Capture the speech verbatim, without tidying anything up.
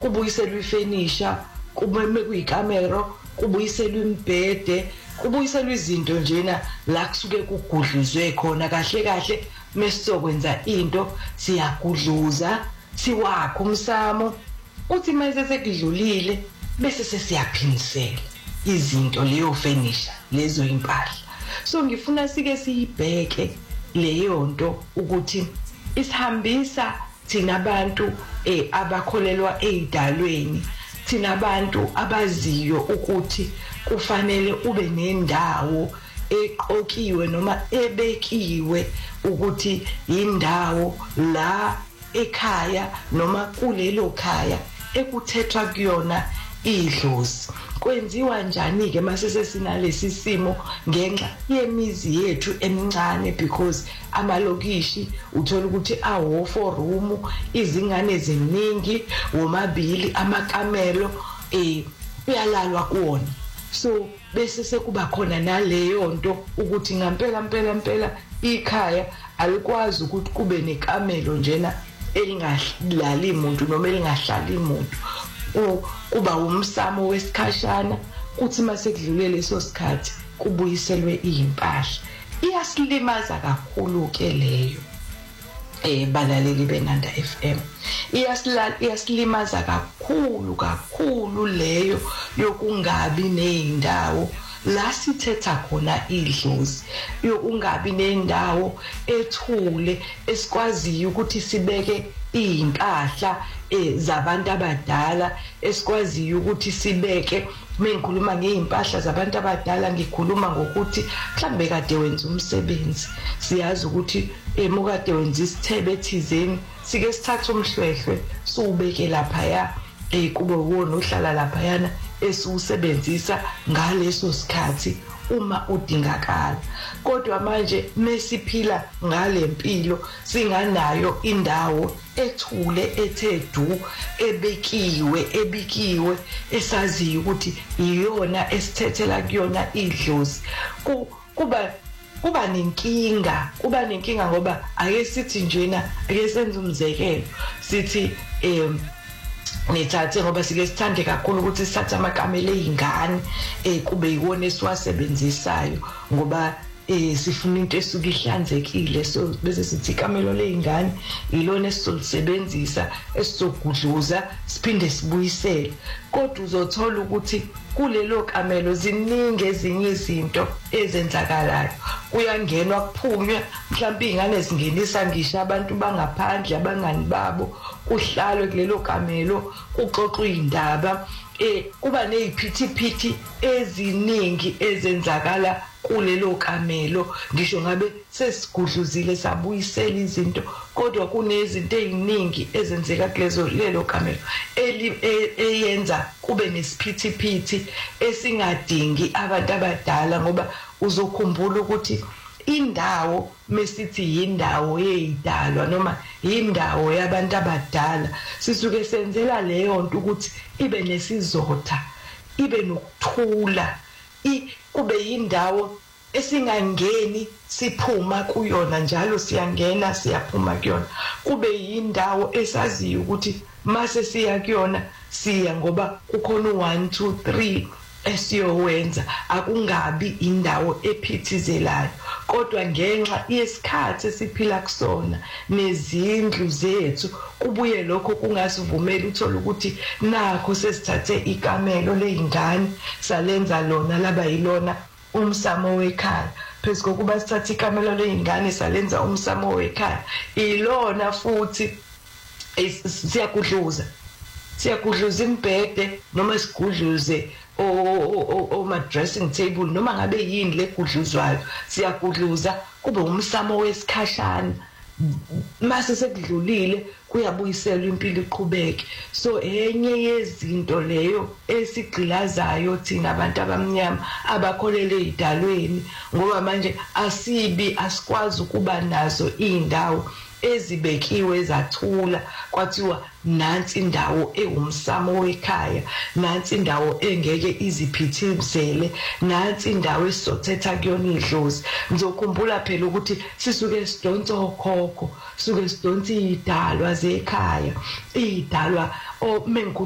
kubuyiselwa ifurniture, kubeme kuyikamero, kubuyiselwa imbhede, kubuyiselwa izinto njena la kusuke kugudluzwe khona kahle kahle. Mesizokwenza into siyagudluza, siwakha umsamo, uthi mase sekudlulile bese sesiyaphinisela izinto leyo furniture lezo impahla. So ngifuna sike siyibheke leyo nto ukuthi isihambisa thina abantu eh abakholelwa ezidalweni, thina abantu abaziyo ukuthi kufanele ube nendawo eqokiwe noma ebekiwe ukuthi indawo la ekhaya noma kulelo khaya ekuthethwa kuyona idlozi. Kwenziwa njani ke mase sesinalesi simo ngenxa yemizi yethu emncane, because amalokishi uthola ukuthi awo four room, izingane eziningi, womabili amakamelo eh uyalalwa kuona. So bese sekuba khona naleyo nto ukuthi ngampela mpela mpela ikhaya alikwazi ukuthi kube nekamelo njena elingahlali umuntu noma elingahlali umuntu, kuba umsamo wesikhashana, kuthi mase kudlule leso sikhathi kubuyiselwe izimpahla. Iyasilimaza kakhulu ke leyo eh balaleli beNanda F M, iyasilala iyasilimaza kakhulu kakhulu leyo yokungabi nezindawo la sithetha khona idlozi, yokungabi nendawo ethule esikwaziyo ukuthi sibeke izimpahla zabantu abadala, esikwaziyo ukuthi sibeke. Mengikhuluma ngezimpahla zabantu abadala ngikhuluma ngokuthi mhlambe kade wenza umsebenzi, siyazi ukuthi emukade wenza isithebe ethizeni, sike sithatha umhlwehlwe siubeke lapha ya eh kube wona ohlala lapha yana esiusebenzisa ngaleso sikhathi uma udingakala. Kodwa manje mesiphila ngale mpilo singanayo indawo ethule ethe du, ebekiwe ebikiwe, esaziyo ukuthi iyona esithethela kuyona idlozi, kuba kuba nenkinga kuba nenkinga ngoba ake sithi njena ake senze umzekelo sithi em nethathe ngoba sike sithande kakhulu ukuthi sithathe amakamelo ezingane eh kube yiwona esiwasebenzisayo ngoba eh sifuna into esuka ihlanzekile. So bese sithi ikamelo lezingane ilona esizolisebenzisa, esizogudluza siphinde sibuyisele. Kodwa uzothola ukuthi kulelo kamelo ziningi ezinye izinto ezenzakalayo, kuyangenwa kuphunywa, mhlawumbe izingane zingenisa ngisho abantu bangaphandle abangani babo, kuhlalwe kulelo kamelo kuxoxwa indaba, eh kuba neziphithiphithi eziningi ezenzakala kulelo kamelo. Ngisho ngabe sesigudluzile sabuyisela izinto, kodwa kunezinto eziningi ezenzeka kulezo lelo kamelo eyenza kube nesiphithiphithi esingadingi abantu abadala. Ngoba uzokhumbula ukuthi indawo mesithi indawo yezidalwa noma indawo yabantu abadala, sisuke senzela leyo nto ukuthi ibe nesizotha, ibe nokuthula, kube indawo esingangeni siphuma kuyona, njalo siyangena siyaphuma kuyona, kube indawo esaziyo ukuthi mase siya kuyona siya ngoba kukhona one two three esiyowenza, akungabi indawo ephithizelayo. Kodwa ngenxa yesikhathi esiphila kusona nezindlu zethu, kubuye lokho kungasivumeli uthola ukuthi nakho sesithathe ikamelo lezingane salenza lona laba yilona umsamo wekhaya. Phezulu kokuba sithathe ikamelo lezingane salenza umsamo wekhaya, ilona futhi siyagudluza siyagudluza imbhede noma sigudluze o o ma dressing table noma ngabe yini legudluzwayo, siyagudluza kube umsamo wesikhashana, mase sekudlulile kuyabuyiselwa impilo iqhubeke. So enye yezinto leyo esigqilazayo thina abantu abamnyama abakholele ezidalweni, ngoba manje asibi asikwazi ukuba nazo indawo ezibekiwe zathula, kwathiwa nansi indawo ewumsamo wekhaya, nansi indawo engeke iziphithizele, nansi indawo esizothetha kuyona idlozi. Ngizokhumbula phela ukuthi sisuke sidonsa okhokho, sisuke sidonsa izidalwa zekhaya, izidalwa o